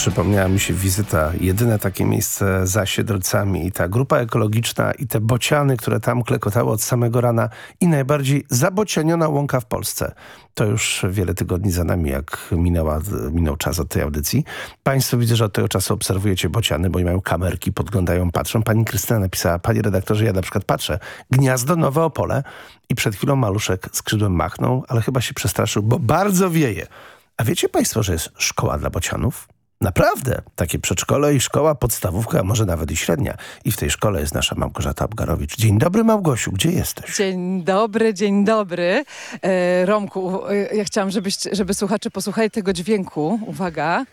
Przypomniała mi się wizyta, jedyne takie miejsce za Siedlcami i ta grupa ekologiczna i te bociany, które tam klekotały od samego rana i najbardziej zabocianiona łąka w Polsce. To już wiele tygodni za nami, jak minął czas od tej audycji. Państwo widzę, że od tego czasu obserwujecie bociany, bo mają kamerki, podglądają, patrzą. Pani Krystyna napisała, panie redaktorze, ja na przykład patrzę. Gniazdo Nowe Opole i przed chwilą maluszek skrzydłem machnął, ale chyba się przestraszył, bo bardzo wieje. A wiecie państwo, że jest szkoła dla bocianów? Naprawdę. Takie przedszkole i szkoła, podstawówka, a może nawet i średnia. I w tej szkole jest nasza Małgorzata Abgarowicz. Dzień dobry, Małgosiu, gdzie jesteś? Dzień dobry, dzień dobry. Romku, ja chciałam, żeby słuchacze posłuchali tego dźwięku. Uwaga.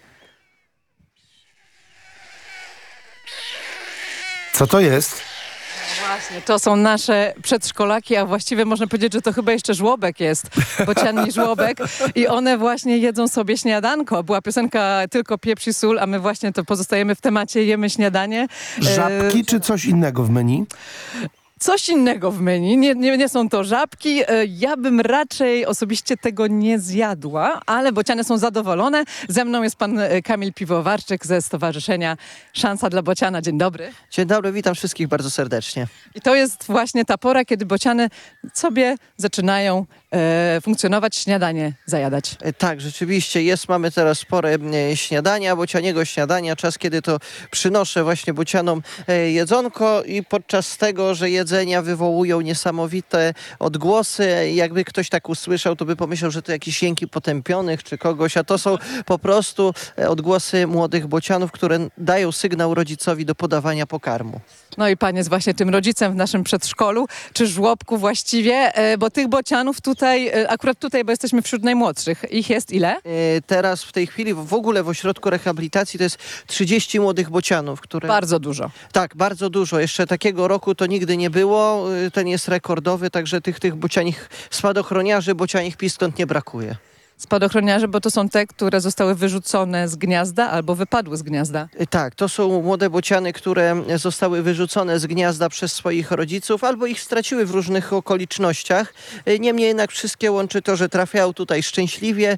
Co to jest? Właśnie, to są nasze przedszkolaki, a właściwie można powiedzieć, że to chyba jeszcze żłobek jest, bocianni żłobek i one właśnie jedzą sobie śniadanko. Była piosenka Tylko pieprz i sól, a my właśnie to pozostajemy w temacie, jemy śniadanie. Żabki czy coś innego w menu? Coś innego w menu. Nie są to żabki. Ja bym raczej osobiście tego nie zjadła, ale bociany są zadowolone. Ze mną jest pan Kamil Piwowarczyk ze Stowarzyszenia Szansa dla Bociana. Dzień dobry. Dzień dobry, witam wszystkich bardzo serdecznie. I to jest właśnie ta pora, kiedy bociany sobie zaczynają funkcjonować, śniadanie zajadać. Tak, rzeczywiście mamy teraz porę śniadania, bocianiego śniadania, czas kiedy to przynoszę właśnie bocianom jedzonko i podczas tego, że jedzenia wywołują niesamowite odgłosy. Jakby ktoś tak usłyszał, to by pomyślał, że to jakieś jęki potępionych czy kogoś, a to są po prostu odgłosy młodych bocianów, które dają sygnał rodzicowi do podawania pokarmu. No i pan jest właśnie tym rodzicem w naszym przedszkolu, czy żłobku właściwie, bo tych bocianów akurat tutaj, bo jesteśmy wśród najmłodszych. Ich jest ile? Teraz w tej chwili w ogóle w ośrodku rehabilitacji to jest 30 młodych bocianów, które... Bardzo dużo. Tak, bardzo dużo. Jeszcze takiego roku to nigdy nie było. Ten jest rekordowy, także tych bocianich spadochroniarzy, bocianich pis stąd nie brakuje. Spadochroniarze, bo to są te, które zostały wyrzucone z gniazda albo wypadły z gniazda. Tak, to są młode bociany, które zostały wyrzucone z gniazda przez swoich rodziców albo ich straciły w różnych okolicznościach. Niemniej jednak wszystkie łączy to, że trafiają tutaj szczęśliwie